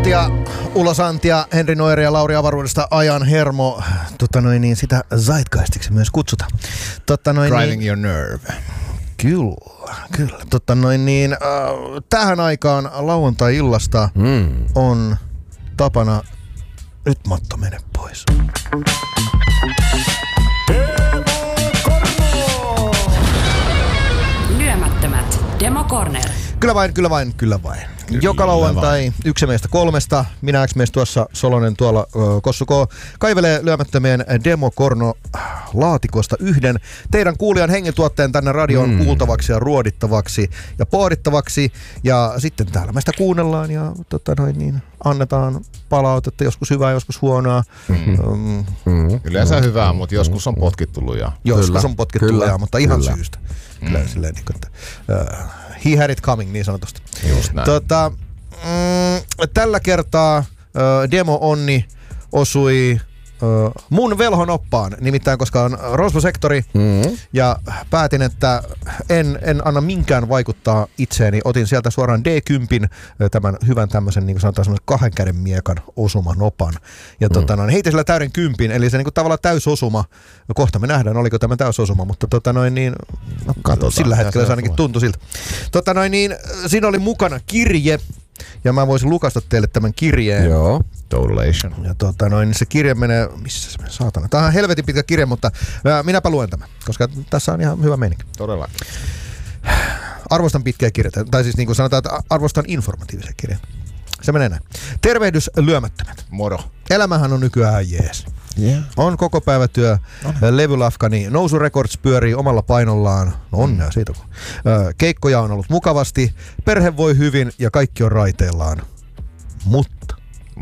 minuuttia ulosantia Henri Noiri ja Lauri Avaruudesta ajan hermo. Sitä zeitgeistiksi myös kutsutaan. Driving your nerve. Kyllä. Tähän aikaan lauantai-illasta on tapana nyt Matto mene pois. Lyömättömät. Demo Corner. Kyllä vain. Joka lauantai yksi meistä kolmesta. Minä X-mies tuossa, Solonen tuolla, Kossuko kaivelee lyömättömien Demokorno-laatikosta yhden teidän kuulijan hengentuotteen tänne radioon kuultavaksi ja ruodittavaksi ja pohdittavaksi. Ja sitten täällä me sitä kuunnellaan ja annetaan palautetta, joskus hyvää, joskus huonoa. Yleensä hyvää, mutta joskus on potkittu lujaa. Joskus on potkittu lujaa, mutta ihan syystä. Kyllä silleen, että he had it coming, niin sanotusti. Just näin. Tällä kertaa demo-onni osui mun velhonoppaan, nimittäin koska on Rosvo-sektori ja päätin, että en anna minkään vaikuttaa itseeni. Otin sieltä suoraan D10 tämän hyvän tämmöisen, niin kuin sanotaan, semmoisen 2 käden miekan osumanopan. Ja heitin sillä täyden 10, eli se niin kuin tavallaan täysosuma. Kohta me nähdään, oliko tämä täysosuma, mutta sillä hetkellä se ainakin tuntui siltä. Siinä oli mukana kirje. Ja mä voisin lukasta teille tämän kirjeen. Joo, Totulation. Ja se kirje menee, missä se menee, saatana. Tämä on helvetin pitkä kirje, mutta minäpä luen tämän, koska tässä on ihan hyvä meininki. Todellakin. Arvostan pitkiä kirjeitä, tai siis niin kuin sanotaan, että arvostan informatiivisia kirjeitä. Se menee näin. Tervehdys lyömättömät. Moro. Elämähän on nykyään jees. Yeah. On koko päivätyö, levylafkani, Nousu Records pyörii omalla painollaan, onnea siitä kun. Keikkoja on ollut mukavasti, perhe voi hyvin ja kaikki on raiteillaan. Mutta.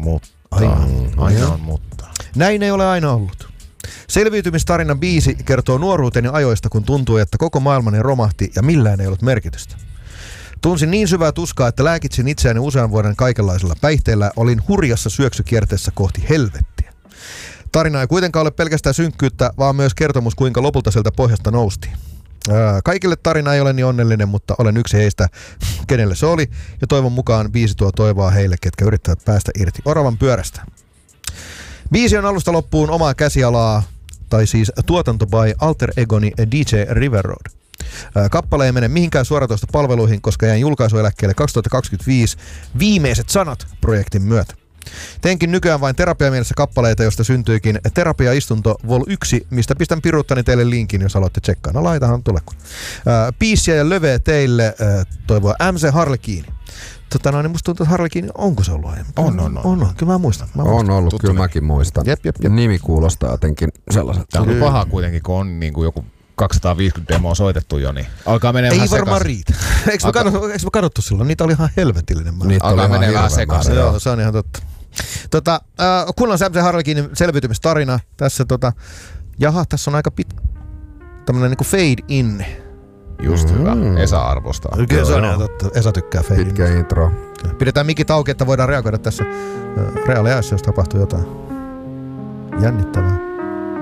Aina on mutta. Näin ei ole aina ollut. Selviytymistarinan biisi kertoo nuoruuteni ajoista, kun tuntui, että koko maailmani romahti ja millään ei ollut merkitystä. Tunsin niin syvää tuskaa, että lääkitsin itseäni usean vuoden kaikenlaisilla päihteillä, olin hurjassa syöksykierteessä kohti helvettiä. Tarina ei kuitenkaan ole pelkästään synkkyyttä, vaan myös kertomus, kuinka lopulta sieltä pohjasta noustiin. Kaikille tarina ei ole niin onnellinen, mutta olen yksi heistä, kenelle se oli, ja toivon mukaan biisi tuo toivoa heille, ketkä yrittävät päästä irti oravan pyörästä. Biisi on alusta loppuun omaa käsialaa, tai siis tuotanto by Alter Egoni DJ River Road. Kappale ei mene mihinkään suoratoistopalveluihin, koska jäin julkaisueläkkeelle 2025 viimeiset sanat projektin myötä. Teinkin nykyään vain terapiamielessä kappaleita, josta syntyikin Terapiaistunto Vol 1, mistä pistän piruuttani teille linkin, jos haluatte tsekkaa. No laitahan tuleko. Piisiä ja löveä teille toivoa MC Harlekiini. Niin musta tuntuu, että Harlekiini, onko se ollut aiemmin? On. Kyllä mä muistan. On ollut, tuttu, kyllä mäkin muistan. Jep. Nimi kuulostaa jotenkin sellaiset. Tämä on paha kuitenkin, kun on niin kuin joku 250 demoa soitettu jo, niin alkaa menee vähän sekaisin. Ei varmaan riitä. Eikö me katsottu silloin? Niitä oli ihan helvetillinen. Alkaa menee vähän sekaisin. Joo, se on ihan totta. Kuullaan MC Harlekiinin selviytymistarina. Tässä tässä on aika tämmönen niinku fade in. Just hyvä. Esa arvostaa. Kyllä se on ihan totta. Esa tykkää fade in. Pitkä intro. Pidetään mikit auki, että voidaan reagoida tässä reaaliajassa, jos tapahtuu jotain jännittävää.